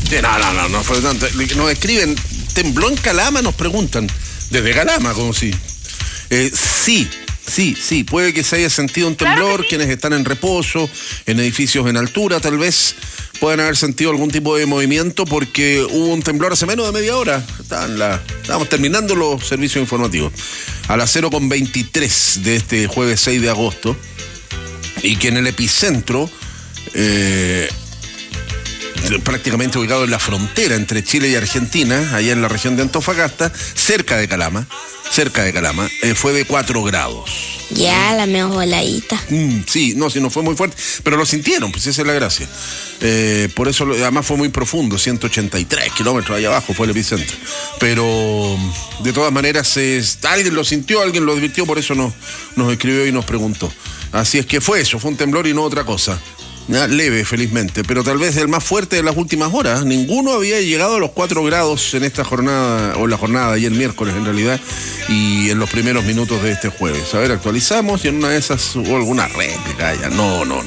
No fue tanto. Nos escriben, tembló en Calama, nos preguntan. Desde Calama, como si. Sí, puede que se haya sentido un temblor, claro que sí. Quienes están en reposo, en edificios en altura, tal vez puedan haber sentido algún tipo de movimiento porque hubo un temblor hace menos de media hora. Estábamos terminando los servicios informativos. A las 0:23 de este jueves 6 de agosto. Y que en el epicentro, prácticamente ubicado en la frontera entre Chile y Argentina, allá en la región de Antofagasta, cerca de Calama, fue de 4 grados. Ya, la menos voladita. Sí, no fue muy fuerte, pero lo sintieron, pues esa es la gracia. Por eso, además fue muy profundo, 183 kilómetros allá abajo fue el epicentro. Pero, de todas maneras, alguien lo sintió, alguien lo advirtió, por eso nos escribió y nos preguntó. Así es que fue un temblor y no otra cosa. Leve, felizmente, pero tal vez el más fuerte de las últimas horas. Ninguno había llegado a los 4 grados en esta jornada, o la jornada de ayer miércoles en realidad, y en los primeros minutos de este jueves. A ver, actualizamos y en una de esas hubo alguna réplica ya. No.